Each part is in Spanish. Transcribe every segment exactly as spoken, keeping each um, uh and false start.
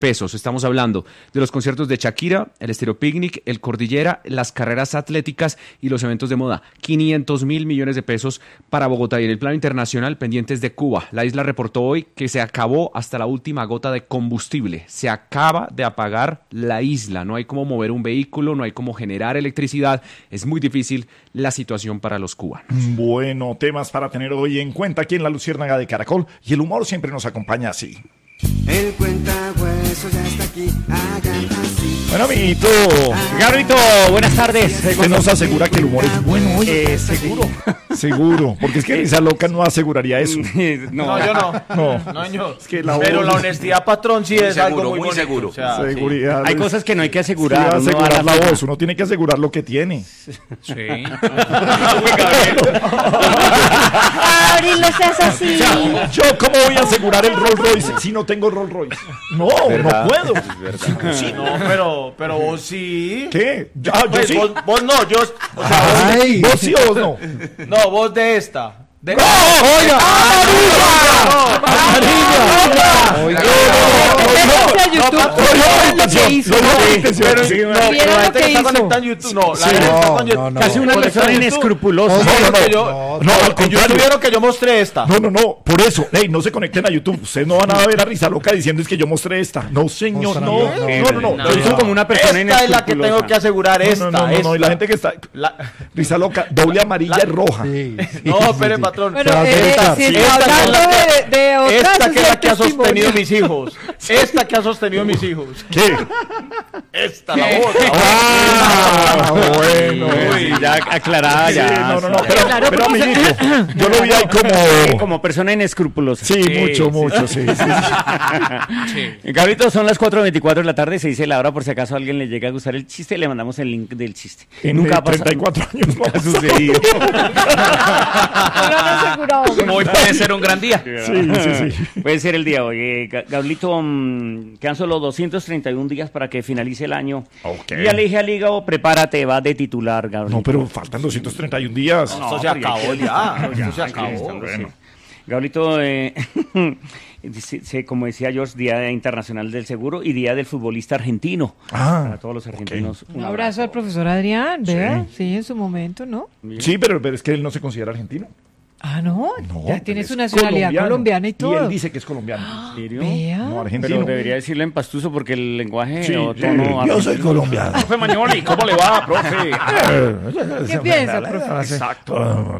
pesos. Estamos hablando de los conciertos de Shakira, el Estéreo Picnic, el Cordillera, las carreras atléticas y los eventos de moda. quinientos mil millones de pesos para Bogotá. Y en el plano internacional, pendientes de Cuba. La isla reportó hoy que se acabó hasta la última gota de combustible. Se acaba de apagar la isla. No hay cómo mover un vehículo, no hay cómo generar electricidad. Es muy difícil la situación para los cubanos. Bueno, temas para tener hoy en cuenta aquí en La Luciérnaga de Caracol. Y el humor siempre nos acompaña así. El cuentahuesos ya está aquí, hagan así. Bueno, amiguito. Gabrito, buenas tardes. Usted nos asegura que el humor es bueno hoy. Eh, seguro. Seguro, porque es que Risa Loca no aseguraría eso. No, no yo no. No, no yo. Es que la Pero voz... la honestidad, patrón, sí muy es seguro, algo muy, muy bonito. seguro. O sea, Seguridad. Hay cosas que no hay que asegurar. Sí, uno va a asegurar la firma. voz, uno tiene que asegurar lo que tiene. Sí. Abril, no seas así. ¿Yo cómo voy a asegurar el Rolls Royce si no tengo Rolls Royce? No, ¿verdad? no puedo. Sí, no, pero, pero vos sí. ¿Qué? Ah, yo Pues, sí. vos, vos no, yo. O sea, vos, Ay, ¿vos sí o vos no? no, vos de esta. De... ¡No! ¡Oiga! ¡Amarilla! Métase a YouTube. Pero sí, no, ¿Vieron la lo gente que que está hizo? conectada en YouTube, no, la Sí, gente que está no, con YouTube. Casi una persona inescrupulosa. No, no, Vieron no, que yo- no, no, al en contrario. YouTube vieron que yo mostré esta. No, no, no, por eso, hey, no se conecten a YouTube. Ustedes no van a ver a Risa Loca diciendo es que yo mostré esta. No, señor, no. No, no, no. Lo hizo como una persona Esta es la que inescrupulosa. tengo que asegurar, esta. No, no, no, no, y la esta. gente que está. La- Risa Loca, doble amarilla y roja. No, espere, patrón. Bueno, va a eh, gritar. si Sí, está esta que es hablando la que- de, de otras, Esta que es la el que ha testimonio. sostenido mis hijos. Esta que ha sostenido mis hijos. ¿Qué? Esta, la otra. Ah, bueno. Uy, ya aclarada, Sí, ya. no, no, no, sí. pero, Claro, pero porque se- amiguito, yo lo vi ahí como... Como persona inescrupulosa. Sí, mucho, mucho, sí, sí, sí. Gabrito, son las cuatro veinticuatro de la tarde, se dice la hora por si acaso a alguien le llega a gustar el chiste, le mandamos el link del chiste. En Nunca eh, ha pasado. treinta y cuatro años Nunca ha vamos a- sucedido. No lo han asegurado. Hoy puede ser un gran día. Sí, sí, sí. Puede ser el día de hoy. Eh, Ga- Gablito, mmm, quedan solo doscientos treinta y un días para que finalice el año. Ok. Y ya le dije al hígado, prepárate, va de titular, Gablito. No, pero faltan doscientos treinta y un días. Esto se acabó ya. Esto se acabó. Bueno. Gablito, eh, dice- se- como decía George, Día Internacional del Seguro y Día del Futbolista Argentino. Ah, Para todos los argentinos. Un abrazo al profesor Adrián, vea, sí, en su momento, ¿no? Sí, pero, pero es que él no se considera argentino. Ah, no, No, ya tiene él su es nacionalidad colombiana y todo. Y él dice que es colombiano. ¿En serio? Vea. No, Pero argentino. debería decirlo en pastuso porque el lenguaje Sí, o sí, tono yo soy colombiano. Profe Mañoli, ¿cómo le va, profe? ¿Qué piensa, profe? Exacto.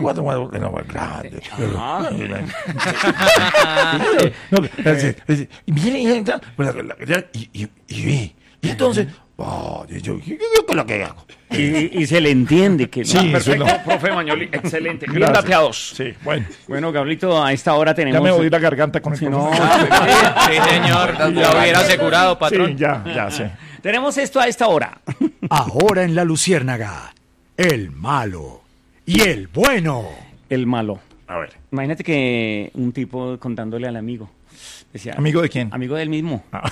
Y viene y entra, y, y, y ve. Y entonces, oh, yo, yo, yo con lo que hago. y, y se le entiende que Sí, no. eso Perfecto, no. profe Mañoli, excelente. Bien Gracias. dateados. Sí, bueno. Bueno, Gablito, a esta hora tenemos. Ya me oí la garganta con el Sí, no. profesor. Sí, señor. Lo hubiera asegurado, patrón. Sí, ya, ya sé. Tenemos esto a esta hora. Ahora en La Luciérnaga, el malo y el bueno. El malo. A ver. Imagínate que un tipo contándole al amigo. Decía, ¿Amigo de quién? Amigo del mismo. Ah.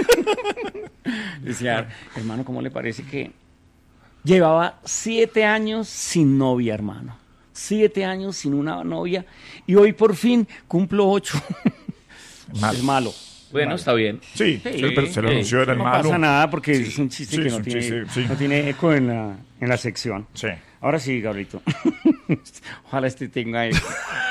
Decía, hermano, ¿cómo le parece que llevaba siete años sin novia, hermano? Siete años sin una novia y hoy por fin cumplo ocho. Malo. Es malo. Bueno, está bien. Sí, Sí, sí, pero se lo sí. anunció, era el No malo. pasa nada porque es un chiste Sí, que es no un tiene, chiste, sí. no tiene eco en la, en la sección. Sí. Ahora sí, Gabrito. Ojalá este tenga eco.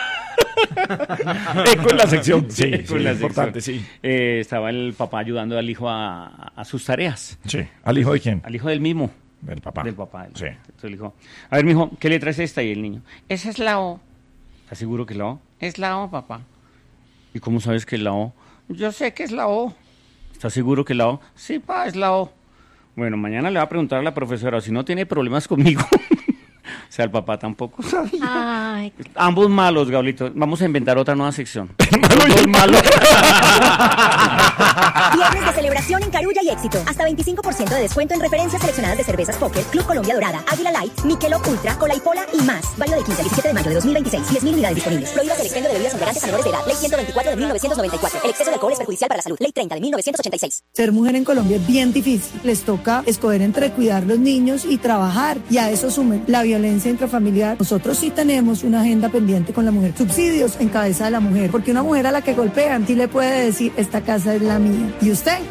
Eco en la sección. Sí, Eco sí, en la importante, sección. sí. Eh, estaba el papá ayudando al hijo a, a sus tareas. Sí. ¿Al hijo de quién? Al hijo del mismo. Del papá. Del papá. del- Sí. Entonces le dijo, a ver, mijo, ¿qué letra es esta? Y el niño, esa es la O. ¿Estás seguro que es la O? Es la O, papá. ¿Y cómo sabes que es la O? Yo sé que es la O. ¿Estás seguro que es la O? Sí, pa, es la O. Bueno, mañana le va a preguntar a la profesora, o si no tiene problemas conmigo. O sea, el papá tampoco sabía. Ay, Ambos malos, Gablito. Vamos a inventar otra nueva sección. Malo y el malo. Viernes de celebración en Caribe. Carulla y Éxito. Hasta veinticinco por ciento de descuento en referencias seleccionadas de cervezas Póker, Club Colombia Dorada, Águila Light, Michelob Ultra, Cola y Pola y más. Válido de quince al diecisiete de mayo de dos mil veintiséis. diez mil unidades disponibles. Prohíbas el expendio de bebidas embriagantes a menores de edad. Ley ciento veinticuatro de mil novecientos noventa y cuatro. El exceso de alcohol es perjudicial para la salud. Ley treinta de mil novecientos ochenta y seis. Ser mujer en Colombia es bien difícil. Les toca escoger entre cuidar los niños y trabajar. Y a eso sumen la violencia intrafamiliar. Nosotros sí tenemos una agenda pendiente con la mujer. Subsidios en cabeza de la mujer. Porque una mujer a la que golpean sí le puede decir, esta casa es la mía. ¿Y usted?